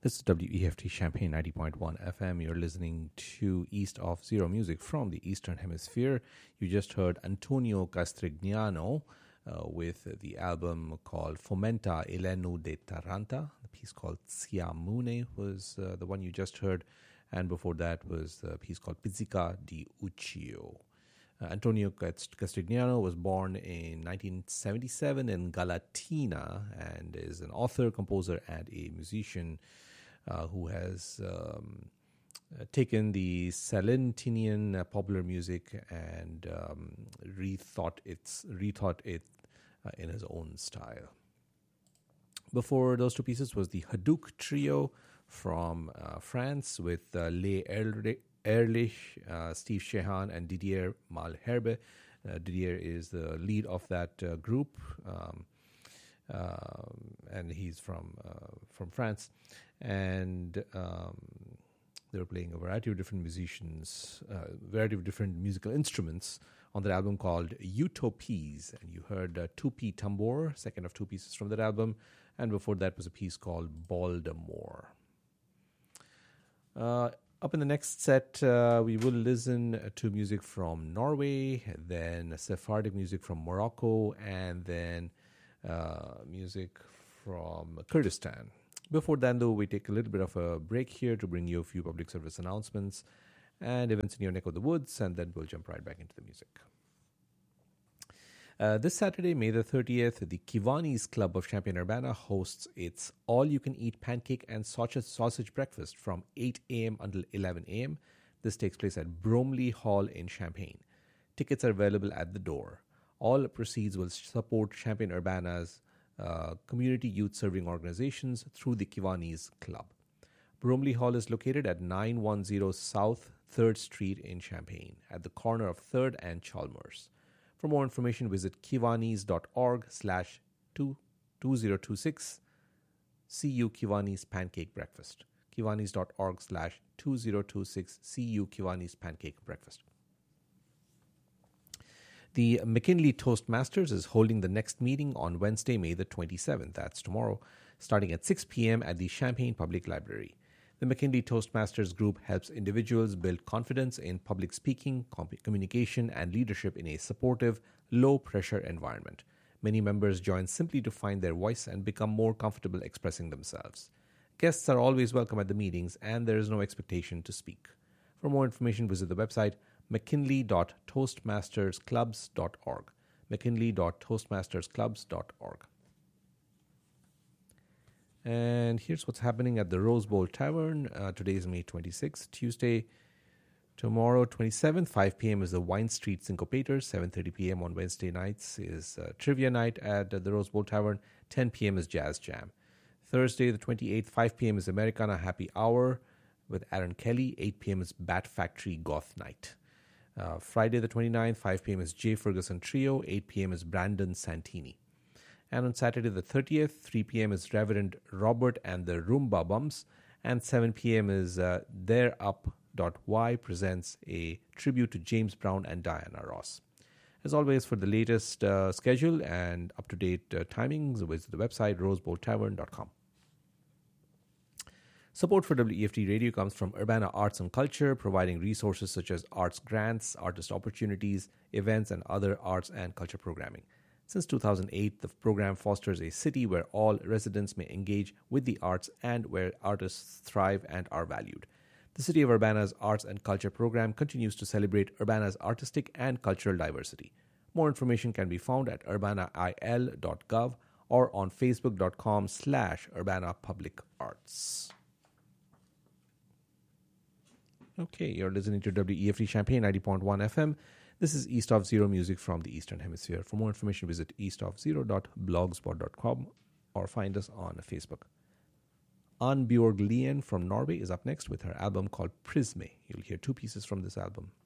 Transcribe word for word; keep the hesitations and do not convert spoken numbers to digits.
This is W E F T Champaign ninety point one F M. You're listening to East of Zero music from the Eastern Hemisphere. You just heard Antonio Castrignano uh, with the album called Fomenta Elenu de Taranta. The piece called Siamune was uh, the one you just heard. And before that was the piece called Pizzica di Uccio. Uh, Antonio Castrignano was born in nineteen seventy-seven in Galatina and is an author, composer, and a musician uh, who has um, uh, taken the Salentinian uh, popular music and um, rethought, its, rethought it uh, in his own style. Before those two pieces was the Hadouk Trio from uh, France with uh, Les Erlich, Ehrlich, uh, Steve Shehan, and Didier Malherbe. Uh, Didier is the lead of that uh, group, um, uh, and he's from uh, from France. And um, they were playing a variety of different musicians, a uh, variety of different musical instruments on that album called Utopies. And you heard uh, Tupi Tambor, second of two pieces from that album. And before that was a piece called Baltimore. Uh, Up in the next set, uh, we will listen to music from Norway, then Sephardic music from Morocco, and then uh, music from Kurdistan. Before that, though, we take a little bit of a break here to bring you a few public service announcements and events in your neck of the woods, and then we'll jump right back into the music. Uh, this Saturday, May the thirtieth, the Kiwanis Club of Champaign-Urbana hosts its all-you-can-eat pancake and sausage, sausage breakfast from eight a.m. until eleven a.m. This takes place at Bromley Hall in Champaign. Tickets are available at the door. All proceeds will support Champaign-Urbana's uh, community youth serving organizations through the Kiwanis Club. Bromley Hall is located at nine ten South third Street in Champaign, at the corner of third and Chalmers. For more information, visit kiwanis.org slash 2026 C U Kiwanis Pancake Breakfast. kiwanis.org slash 2026 C U Kiwanis Pancake Breakfast. The McKinley Toastmasters is holding the next meeting on Wednesday, May the twenty-seventh. That's tomorrow, starting at six p.m. at the Champaign Public Library. The McKinley Toastmasters group helps individuals build confidence in public speaking, communication, and leadership in a supportive, low-pressure environment. Many members join simply to find their voice and become more comfortable expressing themselves. Guests are always welcome at the meetings, and there is no expectation to speak. For more information, visit the website mckinley dot toastmasters clubs dot org. mckinley dot toastmasters clubs dot org. And here's what's happening at the Rose Bowl Tavern. Uh, today is May twenty-sixth, Tuesday. Tomorrow, twenty-seventh, five p.m. is the Wine Street Syncopators. seven thirty p.m. on Wednesday nights is uh, Trivia Night at uh, the Rose Bowl Tavern. ten p.m. is Jazz Jam. Thursday, the twenty-eighth, five p.m. is Americana Happy Hour with Aaron Kelly. eight p.m. is Bat Factory Goth Night. Uh, Friday, the twenty-ninth, five p.m. is Jay Ferguson Trio. eight p.m. is Brandon Santini. And on Saturday the thirtieth, three p.m. is Reverend Robert and the Roomba Bums. And seven p.m. is uh, They're Up dot Y presents a tribute to James Brown and Diana Ross. As always, for the latest uh, schedule and up-to-date uh, timings, visit the website rose bowl tavern dot com. Support for W E F T Radio comes from Urbana Arts and Culture, providing resources such as arts grants, artist opportunities, events, and other arts and culture programming. Since two thousand eight, the program fosters a city where all residents may engage with the arts and where artists thrive and are valued. The City of Urbana's Arts and Culture program continues to celebrate Urbana's artistic and cultural diversity. More information can be found at urbana I L dot gov or on facebook.com slash Urbana Public Arts. Okay, you're listening to W E F T Champaign ninety point one F M. This is East of Zero music from the Eastern Hemisphere. For more information, visit east of zero dot blogspot dot com or find us on Facebook. Anne Bjorg Lien from Norway is up next with her album called Prisme. You'll hear two pieces from this album.